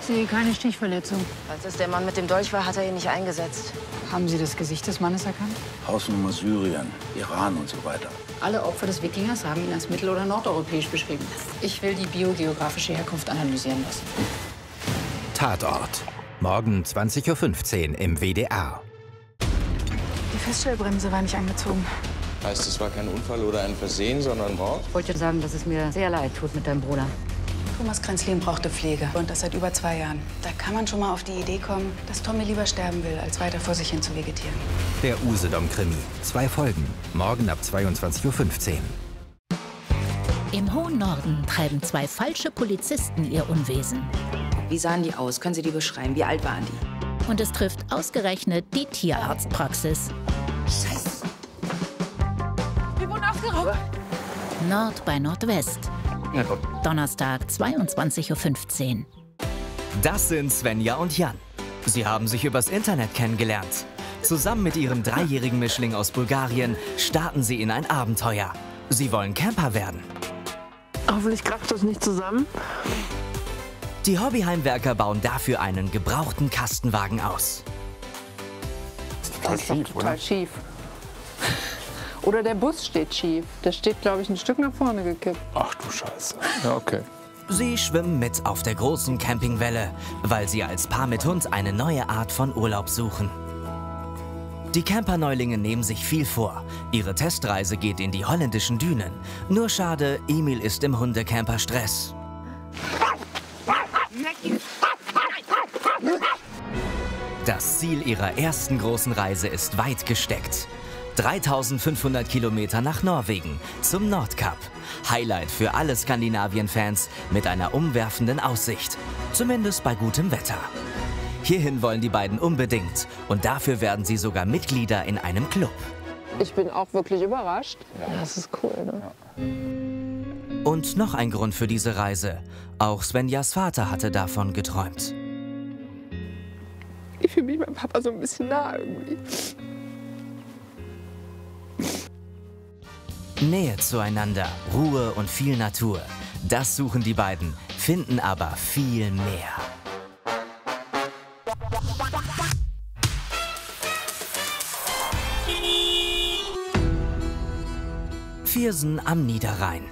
Ich sehe keine Stichverletzung. Als es der Mann mit dem Dolch war, hat er ihn nicht eingesetzt. Haben Sie das Gesicht des Mannes erkannt? Hausnummer Syrien, Iran und so weiter. Alle Opfer des Wikingers haben ihn als mittel- oder nordeuropäisch beschrieben. Ich will die biogeografische Herkunft analysieren lassen. Tatort. Morgen 20:15 Uhr im WDR. Die Feststellbremse war nicht angezogen. Heißt, es war kein Unfall oder ein Versehen, sondern Mord? Ich wollte sagen, dass es mir sehr leid tut mit deinem Bruder. Thomas Kränzlin brauchte Pflege. Und das seit über 2 Jahren. Da kann man schon mal auf die Idee kommen, dass Tommy lieber sterben will, als weiter vor sich hin zu vegetieren. Der Usedom-Krimi. 2 Folgen. Morgen ab 22:15 Uhr. Im hohen Norden treiben 2 falsche Polizisten ihr Unwesen. Wie sahen die aus? Können Sie die beschreiben? Wie alt waren die? Und es trifft ausgerechnet die Tierarztpraxis. Scheiße. Wir wurden aufgeraubt. Nord bei Nordwest. Ja, komm. Donnerstag, 22:15 Uhr. Das sind Svenja und Jan. Sie haben sich übers Internet kennengelernt. Zusammen mit ihrem 3-jährigen Mischling aus Bulgarien starten sie in ein Abenteuer. Sie wollen Camper werden. Hoffentlich kracht das nicht zusammen. Die Hobbyheimwerker bauen dafür einen gebrauchten Kastenwagen aus. Das ist doch total schief. Oder der Bus steht schief. Der steht, glaube ich, ein Stück nach vorne gekippt. Ach du Scheiße. Ja, okay. Sie schwimmen mit auf der großen Campingwelle, weil sie als Paar mit Hund eine neue Art von Urlaub suchen. Die Camperneulinge nehmen sich viel vor. Ihre Testreise geht in die holländischen Dünen. Nur schade, Emil ist im Hundecamper-Stress. Das Ziel ihrer ersten großen Reise ist weit gesteckt. 3500 Kilometer nach Norwegen, zum Nordkap. Highlight für alle Skandinavien-Fans mit einer umwerfenden Aussicht. Zumindest bei gutem Wetter. Hierhin wollen die beiden unbedingt und dafür werden sie sogar Mitglieder in einem Club. Ich bin auch wirklich überrascht. Ja, das ist cool, ne? Ja. Und noch ein Grund für diese Reise. Auch Svenjas Vater hatte davon geträumt. Ich fühle mich meinem Papa so ein bisschen nah irgendwie. Nähe zueinander, Ruhe und viel Natur. Das suchen die beiden, finden aber viel mehr. Viersen am Niederrhein.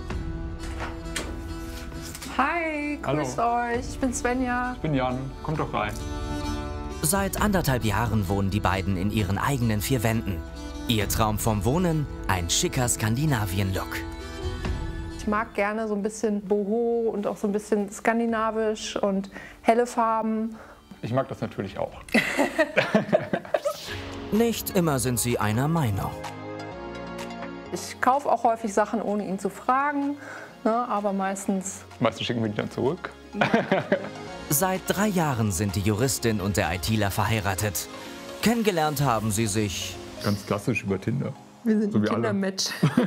Hi, grüßt euch. Ich bin Svenja. Ich bin Jan. Kommt doch rein. Seit 1,5 Jahren wohnen die beiden in ihren eigenen 4 Wänden. Ihr Traum vom Wohnen? Ein schicker Skandinavien-Look. Ich mag gerne so ein bisschen boho und auch so ein bisschen skandinavisch und helle Farben. Ich mag das natürlich auch. Nicht immer sind sie einer Meinung. Ich kaufe auch häufig Sachen, ohne ihn zu fragen, ne, aber meistens... Meistens schicken wir die dann zurück. Seit 3 Jahren sind die Juristin und der ITler verheiratet. Kennengelernt haben sie sich... Ganz klassisch über Tinder. Wir sind so ein Tinder-Match.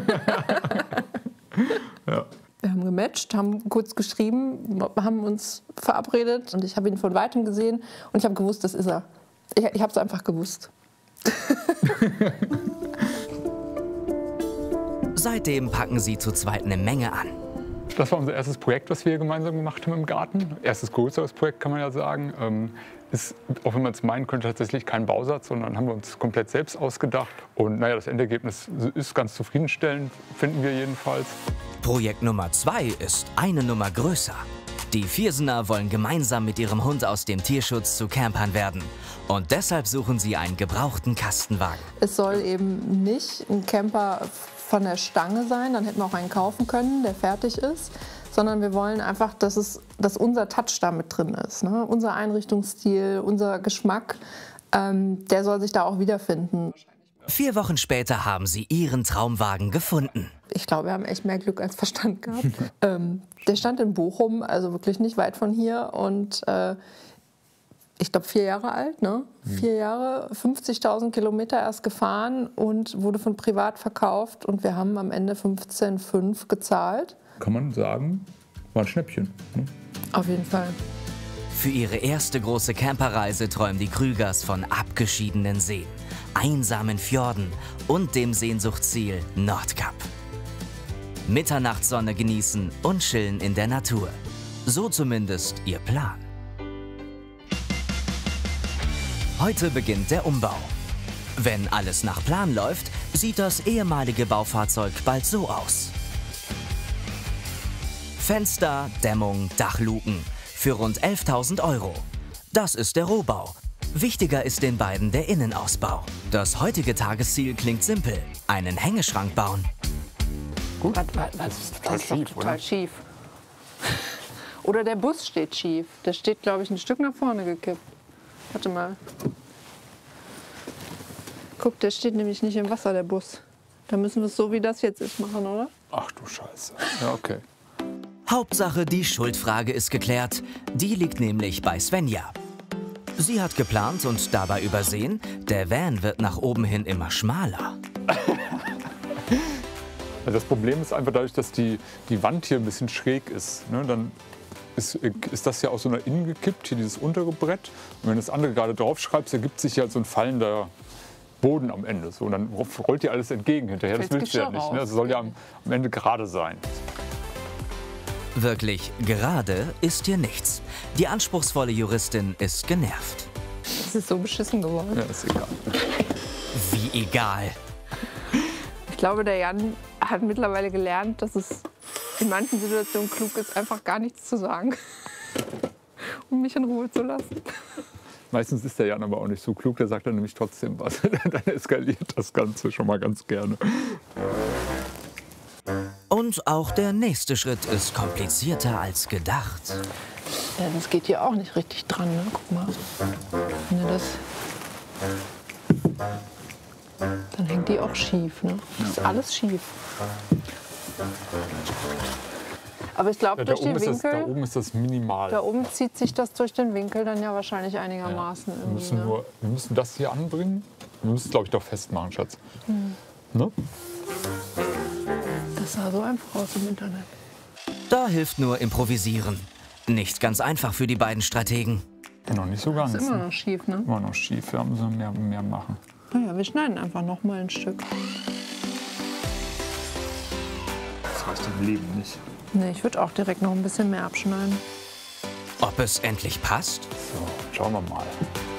Ja. Wir haben gematcht, haben kurz geschrieben, haben uns verabredet und ich habe ihn von Weitem gesehen und ich habe gewusst, das ist er. Ich habe es einfach gewusst. Seitdem packen sie zu zweit eine Menge an. Das war unser erstes Projekt, was wir gemeinsam gemacht haben im Garten. Erstes größeres Projekt, kann man ja sagen. Ist, auch wenn man es meinen könnte, tatsächlich kein Bausatz, sondern haben wir uns komplett selbst ausgedacht. Und naja, das Endergebnis ist ganz zufriedenstellend, finden wir jedenfalls. Projekt Nummer 2 ist eine Nummer größer. Die Viersener wollen gemeinsam mit ihrem Hund aus dem Tierschutz zu Campern werden. Und deshalb suchen sie einen gebrauchten Kastenwagen. Es soll eben nicht ein Camper von der Stange sein, dann hätten wir auch einen kaufen können, der fertig ist. Sondern wir wollen einfach, dass unser Touch da mit drin ist. Ne? Unser Einrichtungsstil, unser Geschmack, der soll sich da auch wiederfinden. 4 Wochen später haben sie ihren Traumwagen gefunden. Ich glaube, wir haben echt mehr Glück als Verstand gehabt. Der stand in Bochum, also wirklich nicht weit von hier. Und ich glaube 4 Jahre alt, ne? 4 Jahre, 50.000 Kilometer erst gefahren und wurde von privat verkauft. Und wir haben am Ende 15,5 gezahlt. Kann man sagen, war ein Schnäppchen. Ne? Auf jeden Fall. Für ihre erste große Camperreise träumen die Krügers von abgeschiedenen Seen, einsamen Fjorden und dem Sehnsuchtsziel Nordkap. Mitternachtssonne genießen und chillen in der Natur. So zumindest ihr Plan. Heute beginnt der Umbau. Wenn alles nach Plan läuft, sieht das ehemalige Baufahrzeug bald so aus. Fenster, Dämmung, Dachluken. Für rund 11.000 €. Das ist der Rohbau. Wichtiger ist den beiden der Innenausbau. Das heutige Tagesziel klingt simpel. Einen Hängeschrank bauen. Gut. Das ist total schief. Oder der Bus steht schief. Der steht, glaube ich, ein Stück nach vorne gekippt. Warte mal. Guck, der steht nämlich nicht im Wasser, der Bus. Da müssen wir es so, wie das jetzt ist, machen, oder? Ach du Scheiße. Ja, okay. Hauptsache, die Schuldfrage ist geklärt. Die liegt nämlich bei Svenja. Sie hat geplant und dabei übersehen, der Van wird nach oben hin immer schmaler. Das Problem ist einfach dadurch, dass die Wand hier ein bisschen schräg ist. Ne? Dann ist das ja aus so einer Innen gekippt, hier dieses untere Brett. Und wenn du das andere gerade drauf schreibst, ergibt sich ja so ein fallender Boden am Ende. So, und dann rollt dir alles entgegen hinterher. Das willst du ja nicht. Ne? Das soll ja am Ende gerade sein. Wirklich gerade ist hier nichts. Die anspruchsvolle Juristin ist genervt. Das ist so beschissen geworden. Ja, ist egal. Wie egal. Ich glaube, der Jan hat mittlerweile gelernt, dass es in manchen Situationen klug ist, einfach gar nichts zu sagen. Um mich in Ruhe zu lassen. Meistens ist der Jan aber auch nicht so klug, der sagt dann nämlich trotzdem was. Dann eskaliert das Ganze schon mal ganz gerne. Und auch der nächste Schritt ist komplizierter als gedacht. Ja, das geht hier auch nicht richtig dran, ne? Guck mal. Wenn du das... Dann hängt die auch schief, ne? Das ist alles schief. Aber ich glaube, durch den Winkel... Da oben ist das minimal. Da oben zieht sich das durch den Winkel dann ja wahrscheinlich einigermaßen. Ja. Wir müssen das hier anbringen. Wir müssen es, glaube ich, doch festmachen, Schatz. Ne? Das sah so einfach aus im Internet. Da hilft nur Improvisieren. Nicht ganz einfach für die beiden Strategen. Ja, noch nicht so ganz. Das ist immer noch schief, ne? Immer noch schief. Wir müssen mehr machen. Naja, wir schneiden einfach noch mal ein Stück. Das reicht im Leben nicht. Nee, ich würde auch direkt noch ein bisschen mehr abschneiden. Ob es endlich passt? So, schauen wir mal.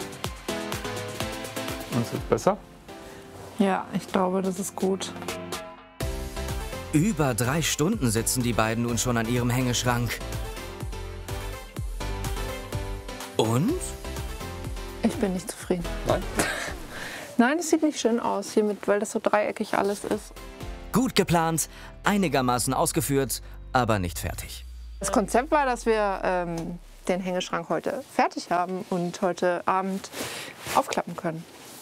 Und ist es besser? Ja, ich glaube, das ist gut. Über 3 Stunden sitzen die beiden nun schon an ihrem Hängeschrank. Und? Ich bin nicht zufrieden. Nein? Nein, es sieht nicht schön aus hiermit, weil das so dreieckig alles ist. Gut geplant, einigermaßen ausgeführt, aber nicht fertig. Das Konzept war, dass wir den Hängeschrank heute fertig haben und heute Abend aufklappen können.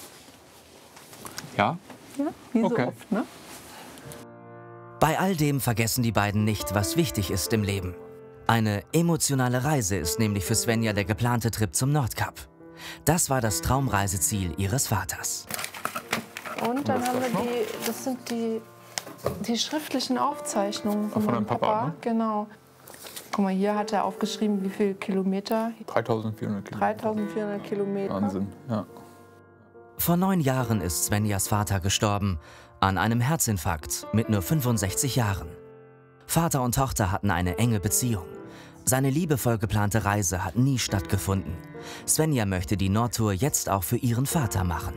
Ja? Ja, wie so Okay. oft, ne? Bei all dem vergessen die beiden nicht, was wichtig ist im Leben. Eine emotionale Reise ist nämlich für Svenja der geplante Trip zum Nordkap. Das war das Traumreiseziel ihres Vaters. Und dann haben wir das sind die schriftlichen Aufzeichnungen von meinem deinem Papa, ne? Genau. Guck mal, hier hat er aufgeschrieben, wie viele Kilometer. 3.400 Kilometer. 3.400 Kilometer. Wahnsinn, ja. Vor 9 Jahren ist Svenjas Vater gestorben. An einem Herzinfarkt mit nur 65 Jahren. Vater und Tochter hatten eine enge Beziehung. Seine liebevoll geplante Reise hat nie stattgefunden. Svenja möchte die Nordtour jetzt auch für ihren Vater machen.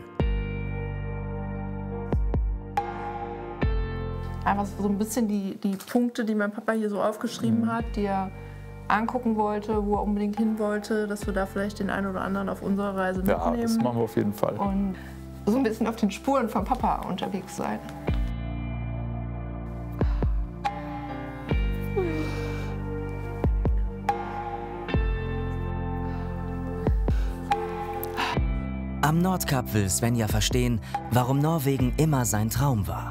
Einfach so ein bisschen die Punkte, die mein Papa hier so aufgeschrieben hat, die er angucken wollte, wo er unbedingt hin wollte, dass wir da vielleicht den einen oder anderen auf unserer Reise mitnehmen. Ja, das machen wir auf jeden Fall. Und so ein bisschen auf den Spuren vom Papa unterwegs sein. Am Nordkap will Svenja verstehen, warum Norwegen immer sein Traum war.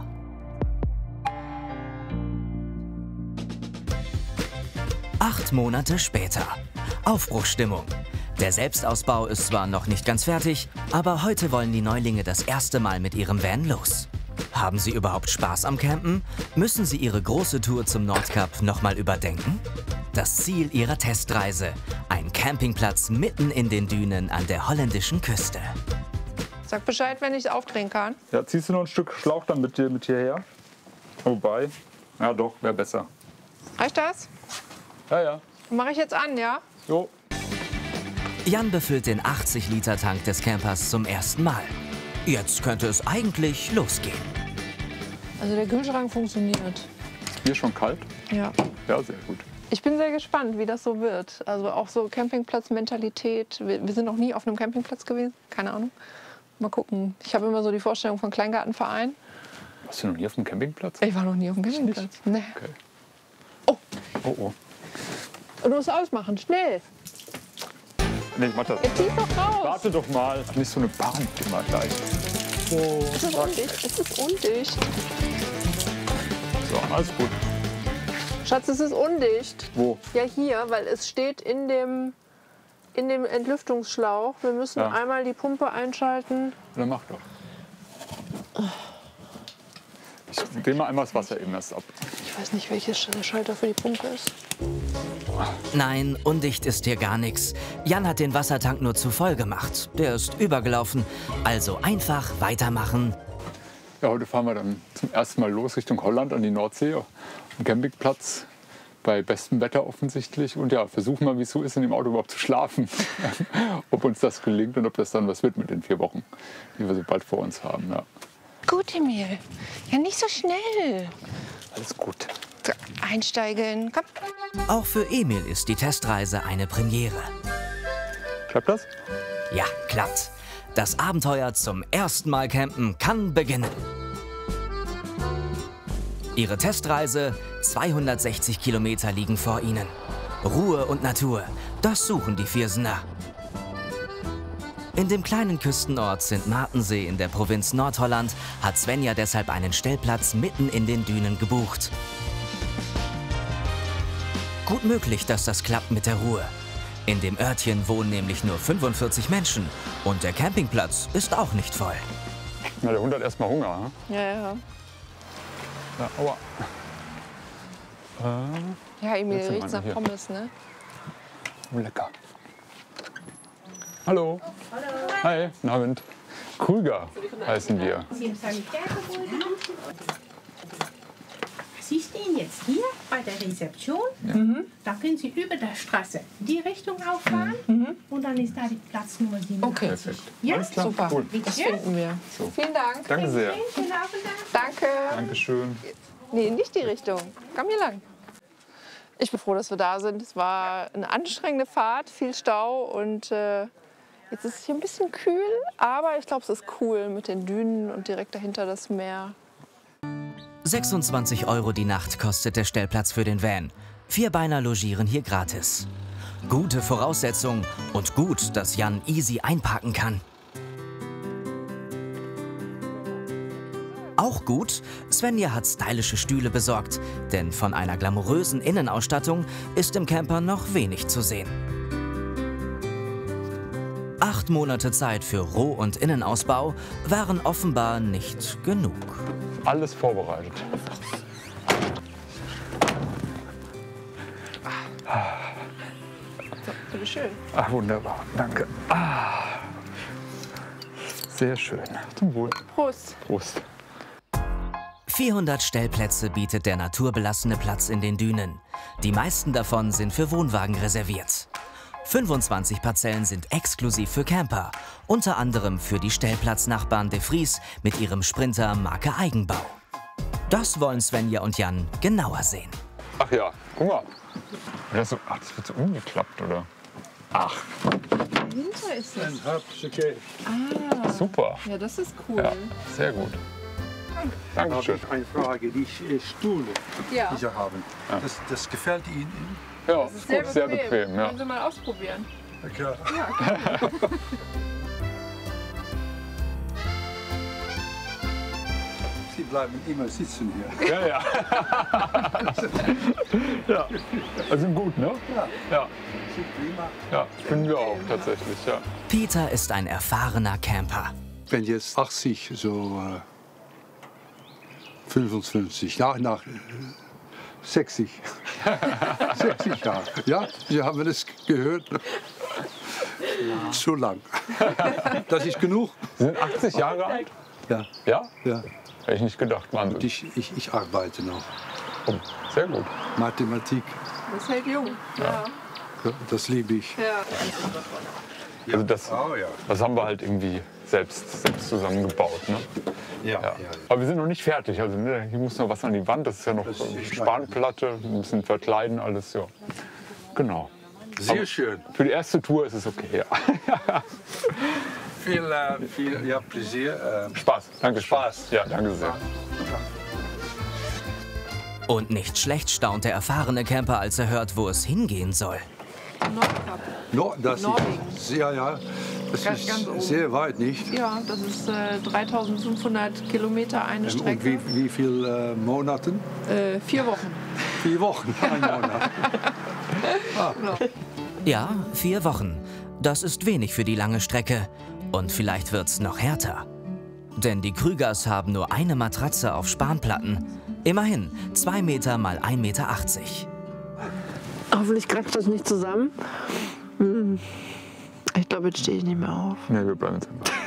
Acht Monate später. Aufbruchsstimmung. Der Selbstausbau ist zwar noch nicht ganz fertig, aber heute wollen die Neulinge das erste Mal mit ihrem Van los. Haben sie überhaupt Spaß am Campen? Müssen sie ihre große Tour zum Nordkap nochmal überdenken? Das Ziel ihrer Testreise: ein Campingplatz mitten in den Dünen an der holländischen Küste. Sag Bescheid, wenn ich es aufdrehen kann. Ja, ziehst du noch ein Stück Schlauch dann mit hierher? Wobei, ja doch, wäre besser. Reicht das? Ja, ja. Mache ich jetzt an, ja? Jo. Jan befüllt den 80-Liter-Tank des Campers zum ersten Mal. Jetzt könnte es eigentlich losgehen. Also der Kühlschrank funktioniert. Hier schon kalt? Ja. Ja, sehr gut. Ich bin sehr gespannt, wie das so wird. Also auch so Campingplatz-Mentalität. Wir sind noch nie auf einem Campingplatz gewesen. Keine Ahnung. Mal gucken. Ich habe immer so die Vorstellung von Kleingartenverein. Warst du noch nie auf dem Campingplatz? Ich war noch nie auf dem Campingplatz. Nee. Okay. Oh. Oh, oh. Du musst ausmachen, schnell. Nee, ich mach das. Jetzt zieh doch raus. Warte doch mal. Nicht so eine Bahn immer gleich. Oh, Es ist undicht. Es ist undicht. so, alles gut. Schatz, es ist undicht. Wo? Ja, hier, weil es steht in dem Entlüftungsschlauch. Wir müssen Ja. einmal die Pumpe einschalten. Dann mach doch. Ich dreh mal einmal das Wasser eben erst ab. Ich weiß nicht, welches der Schalter für die Pumpe ist. Nein, undicht ist hier gar nichts. Jan hat den Wassertank nur zu voll gemacht. Der ist übergelaufen. Also einfach weitermachen. Ja, heute fahren wir dann zum ersten Mal los Richtung Holland an die Nordsee. Am Campingplatz. Bei bestem Wetter offensichtlich. Und ja, versuchen mal, wie es so ist, in dem Auto überhaupt zu schlafen. Ob uns das gelingt und ob das dann was wird mit den 4 Wochen, die wir so bald vor uns haben. Ja. Gut, Emil. Ja, nicht so schnell. Alles gut. So, einsteigen. Komm. Auch für Emil ist die Testreise eine Premiere. Klappt das? Ja, klappt. Das Abenteuer zum ersten Mal campen kann beginnen. Ihre Testreise, 260 Kilometer liegen vor ihnen. Ruhe und Natur, das suchen die Viersener. In dem kleinen Küstenort Sint Maartensee in der Provinz Nordholland hat Svenja deshalb einen Stellplatz mitten in den Dünen gebucht. Gut möglich, dass das klappt mit der Ruhe. In dem Örtchen wohnen nämlich nur 45 Menschen und der Campingplatz ist auch nicht voll. Na, der Hund hat erst mal Hunger. Ne? Ja, ja. Ja, aua. Ja, Emil, Jetzt sind riecht wir nach hier. Pommes, ne? Oh, lecker. Hallo. Hallo. Hi, guten Abend. Krüger heißen wir. Sie stehen jetzt hier bei der Rezeption. Da können Sie über der Straße die Richtung auffahren. Und dann ist da die Platznummer 87. Okay, Perfekt. Ja? Alles klar. Super. Cool. Das finden wir. So. Vielen Dank. Danke sehr. Schönen Abend. Danke. Dankeschön. Nee, nicht die Richtung. Komm hier lang. Ich bin froh, dass wir da sind. Es war eine anstrengende Fahrt, viel Stau und jetzt ist es hier ein bisschen kühl. Aber ich glaube, es ist cool mit den Dünen und direkt dahinter das Meer. 26 € die Nacht kostet der Stellplatz für den Van. Vierbeiner logieren hier gratis. Gute Voraussetzung und gut, dass Jan easy einparken kann. Auch gut, Svenja hat stylische Stühle besorgt, denn von einer glamourösen Innenausstattung ist im Camper noch wenig zu sehen. 8 Monate Zeit für Roh- und Innenausbau waren offenbar nicht genug. Alles vorbereitet. So, bitteschön. Ach, wunderbar. Danke. Sehr schön. Zum Wohl. Prost. Prost. 400 Stellplätze bietet der naturbelassene Platz in den Dünen. Die meisten davon sind für Wohnwagen reserviert. 25 Parzellen sind exklusiv für Camper, unter anderem für die Stellplatznachbarn De Vries mit ihrem Sprinter Marke Eigenbau. Das wollen Svenja und Jan genauer sehen. Ach ja, guck mal. Das wird so umgeklappt, oder? Ach, Dahinter ist es. super. Ja, das ist cool. Ja, sehr gut. Dankeschön. Eine Frage, die Stühle, Ja. die Sie haben. Das gefällt Ihnen? Ja, Das ist sehr bequem. Ja. Wollen Sie mal ausprobieren? Ja, klar. Ja, Sie bleiben immer sitzen hier. Ja, ja. Ja, also gut, ne? Ja. Ja, finden wir auch tatsächlich, ja. Peter ist ein erfahrener Camper. Wenn jetzt 80, so 55, nach 60. 60 Jahre. Ja, Sie haben das gehört. Zu lang. Das ist genug. Sie sind 80 Jahre alt? Ja. Ja? Ja. Hätte ich nicht gedacht, Wahnsinn. Ich arbeite noch. Oh, sehr gut. Mathematik. das hält jung. Ja. Das liebe ich. Ja. Also das haben wir halt irgendwie selbst zusammengebaut. Ne? Ja. Aber wir sind noch nicht fertig. Also hier muss noch was an die Wand. Das ist ja noch Spanplatte, ein bisschen verkleiden, alles. Ja. Genau. Sehr schön. Für die erste Tour ist es okay. Ja. Viel Pläsier. Spaß. Danke. Spaß. Ja, danke sehr. Und nicht schlecht staunt der erfahrene Camper, als er hört, wo es hingehen soll. Nordkap. Das Norwegen. ist ganz sehr weit, nicht? Ja, das ist 3500 Kilometer eine Strecke. Und wie viele Monaten? 4 Wochen. 4 Wochen, ein Monat. Ja, 4 Wochen. Das ist wenig für die lange Strecke. Und vielleicht wird's noch härter. Denn die Krügers haben nur eine Matratze auf Spanplatten. Immerhin 2 Meter mal 1,80 Meter. Hoffentlich kratzt das nicht zusammen. Ich glaube, jetzt stehe ich nicht mehr auf. Nee, wir bleiben jetzt einfach.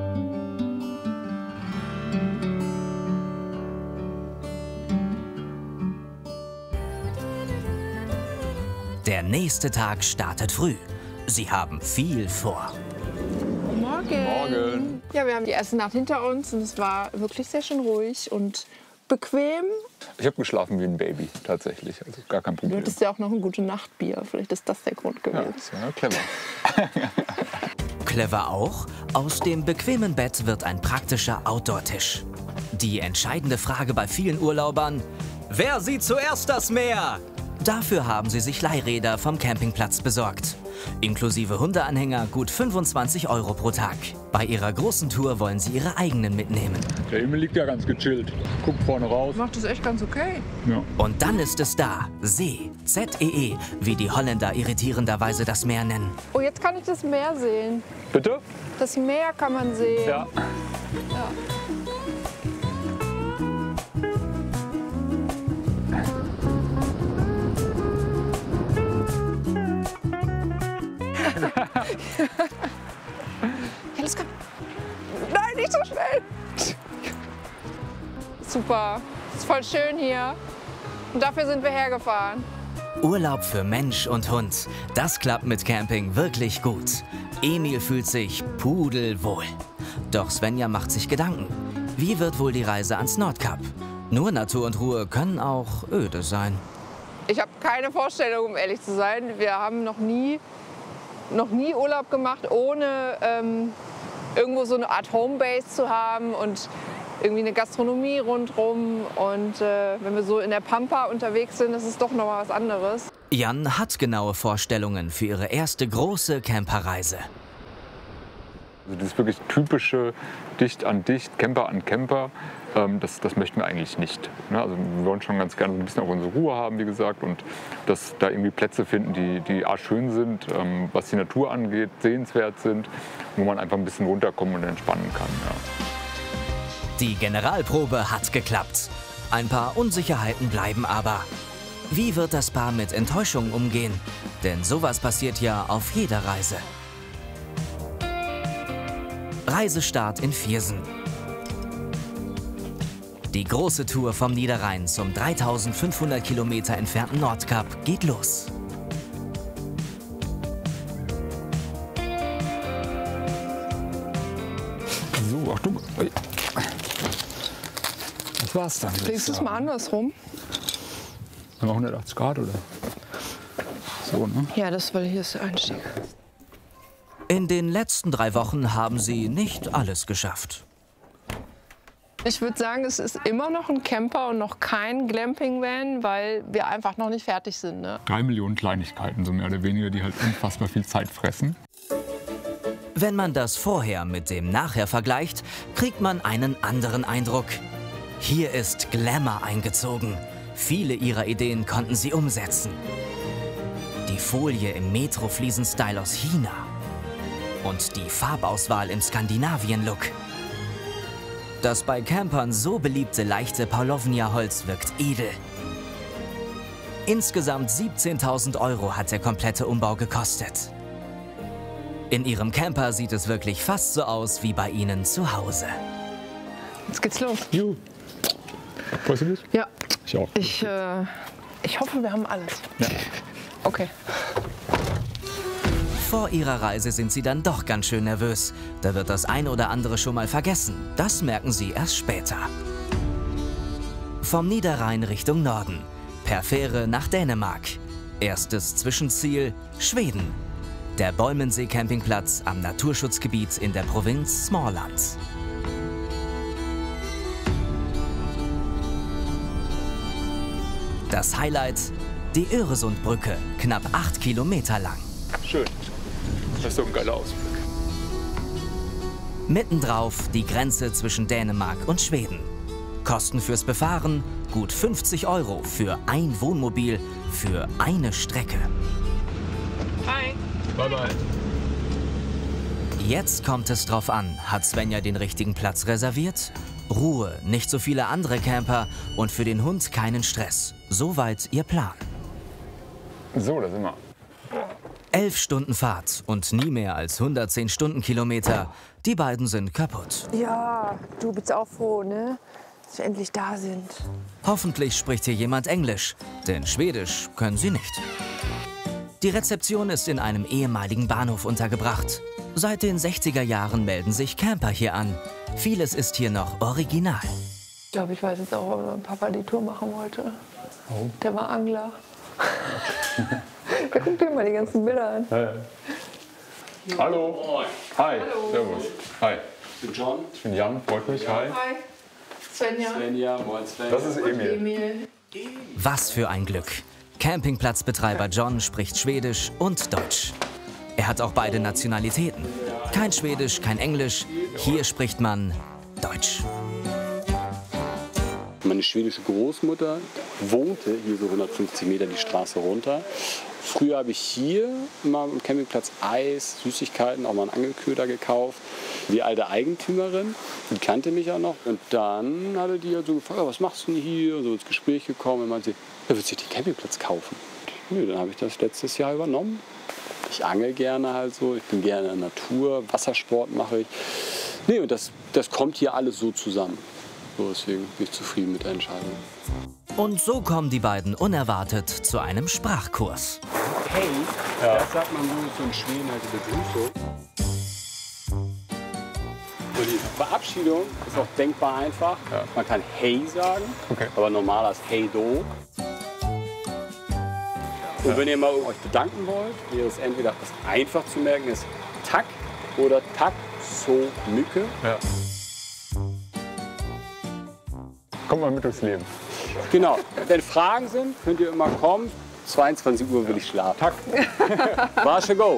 Der nächste Tag startet früh. Sie haben viel vor. Morgen. Morgen. Ja, wir haben die erste Nacht hinter uns und es war wirklich sehr schön ruhig und bequem. Ich habe geschlafen wie ein Baby, tatsächlich. Also gar kein Du Problem. hattest ja auch noch ein gutes Nachtbier. Vielleicht ist das der Grund Ja, gewesen. das war ja clever. Clever auch, aus dem bequemen Bett wird ein praktischer Outdoor-Tisch. Die entscheidende Frage bei vielen Urlaubern: Wer sieht zuerst das Meer? Dafür haben sie sich Leihräder vom Campingplatz besorgt. Inklusive Hundeanhänger gut 25 € pro Tag. Bei ihrer großen Tour wollen sie ihre eigenen mitnehmen. Der Himmel liegt ja ganz gechillt. Guckt vorne raus. Macht das echt ganz okay. Ja. Und dann ist es da. See, Z-E-E, wie die Holländer irritierenderweise das Meer nennen. Oh, jetzt kann ich das Meer sehen. Bitte? Das Meer kann man sehen. Ja. Ja. Ja, los, komm. Nein, nicht so schnell. Super. Ist voll schön hier. Und dafür sind wir hergefahren. Urlaub für Mensch und Hund. Das klappt mit Camping wirklich gut. Emil fühlt sich pudelwohl. Doch Svenja macht sich Gedanken. Wie wird wohl die Reise ans Nordkap? Nur Natur und Ruhe können auch öde sein. Ich habe keine Vorstellung, um ehrlich zu sein. Wir haben noch nie Urlaub gemacht, ohne irgendwo so eine Art Homebase zu haben und irgendwie eine Gastronomie rundherum. Und wenn wir so in der Pampa unterwegs sind, ist es doch noch mal was anderes. Jan hat genaue Vorstellungen für ihre erste große Camperreise. Also das wirklich typische dicht an dicht, Camper an Camper, das möchten wir eigentlich nicht. Ne? Also wir wollen schon ganz gerne ein bisschen auch unsere Ruhe haben, wie gesagt, und dass da irgendwie Plätze finden, die schön sind, was die Natur angeht, sehenswert sind, wo man einfach ein bisschen runterkommen und entspannen kann. Ja. Die Generalprobe hat geklappt. Ein paar Unsicherheiten bleiben aber. Wie wird das Paar mit Enttäuschungen umgehen? Denn sowas passiert ja auf jeder Reise. Reisestart in Viersen. Die große Tour vom Niederrhein zum 3500 Kilometer entfernten Nordkap geht los. So, Achtung. Das war's dann. Drehst du es mal andersrum? Haben wir 180 Grad oder? So, ne? Ja, das, weil hier ist der Einstieg. In den letzten 3 Wochen haben sie nicht alles geschafft. Ich würde sagen, es ist immer noch ein Camper und noch kein Glamping-Van, weil wir einfach noch nicht fertig sind. Ne? 3 Millionen Kleinigkeiten, so mehr oder weniger, die halt unfassbar viel Zeit fressen. Wenn man das Vorher mit dem Nachher vergleicht, kriegt man einen anderen Eindruck. Hier ist Glamour eingezogen. Viele ihrer Ideen konnten sie umsetzen. Die Folie im Metro-Fliesen-Style aus China. Und die Farbauswahl im Skandinavien-Look. Das bei Campern so beliebte leichte Paulownia-Holz wirkt edel. Insgesamt 17.000 € hat der komplette Umbau gekostet. In ihrem Camper sieht es wirklich fast so aus wie bei ihnen zu Hause. Jetzt geht's los. Juhu. Freust du dich? Ja. Ich auch. Ich hoffe, wir haben alles. Ja. Okay. Vor ihrer Reise sind sie dann doch ganz schön nervös. Da wird das ein oder andere schon mal vergessen. Das merken sie erst später. Vom Niederrhein Richtung Norden. Per Fähre nach Dänemark. Erstes Zwischenziel Schweden. Der Bolmensee-Campingplatz am Naturschutzgebiet in der Provinz Småland. Das Highlight, die Öresundbrücke, knapp 8 Kilometer lang. Schön. Das ist so ein geiler Ausblick. Mittendrauf die Grenze zwischen Dänemark und Schweden. Kosten fürs Befahren gut 50 € für ein Wohnmobil für eine Strecke. Hi. Bye bye. Jetzt kommt es drauf an, hat Svenja den richtigen Platz reserviert? Ruhe, nicht so viele andere Camper und für den Hund keinen Stress. Soweit ihr Plan. So, da sind wir. 11 Stunden Fahrt und nie mehr als 110 Stundenkilometer. Die beiden sind kaputt. Ja, du bist auch froh, ne? Dass wir endlich da sind. Hoffentlich spricht hier jemand Englisch, denn Schwedisch können sie nicht. Die Rezeption ist in einem ehemaligen Bahnhof untergebracht. Seit den 60er Jahren melden sich Camper hier an. Vieles ist hier noch original. Ich glaube, ich weiß jetzt auch, warum mein Papa die Tour machen wollte. Oh. Der war Angler. Da guckt dir mal die ganzen Bilder an. Ja. Hallo. Hi. Hallo. Servus. Hi. Ich bin John. Ich bin Jan, freut mich. Hi. Hi. Svenja. Svenja, moin Svenja. Das ist Emil. Was für ein Glück. Campingplatzbetreiber John spricht Schwedisch und Deutsch. Er hat auch beide Nationalitäten. Kein Schwedisch, kein Englisch. Hier spricht man Deutsch. Meine schwedische Großmutter wohnte hier so 150 Meter die Straße runter. Früher habe ich hier immer am Campingplatz Eis, Süßigkeiten, auch mal einen Angelköder gekauft. Die alte Eigentümerin, die kannte mich auch noch. Und dann hatte die so gefragt, was machst du denn hier? So ins Gespräch gekommen. Und meinte sie, ja, willst du den Campingplatz kaufen? Nö, dann habe ich das letztes Jahr übernommen. Ich angel gerne halt so, ich bin gerne in der Natur, Wassersport mache ich. Nee, und das kommt hier alles so zusammen. So, deswegen bin ich zufrieden mit der Entscheidung. Und so kommen die beiden unerwartet zu einem Sprachkurs. Hey, das sagt man so in Schweden halt die Begrüßung. Und die Verabschiedung ist auch denkbar einfach. Ja. Man kann Hey sagen, aber normal ist Hey do. Und wenn ihr mal euch bedanken wollt, wäre es entweder das einfach zu merken ist Tack oder Tack so Mücke. Ja. Kommt mal mit durchs Leben. Genau. Wenn Fragen sind, könnt ihr immer kommen. 22 Uhr will ich schlafen. Tack. Warsche go.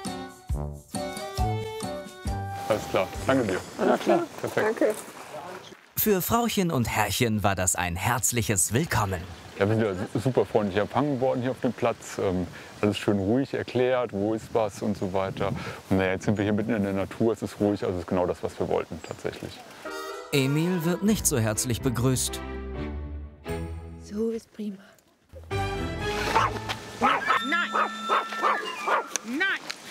Alles klar. Danke dir. Na klar. Perfekt. Danke. Für Frauchen und Herrchen war das ein herzliches Willkommen. Ja, wir sind ja super freundlich empfangen worden hier auf dem Platz. Alles schön ruhig erklärt, wo ist was und so weiter. Und naja, jetzt sind wir hier mitten in der Natur, es ist ruhig, also es ist genau das, was wir wollten tatsächlich. Emil wird nicht so herzlich begrüßt. So ist prima. Nein! Nein!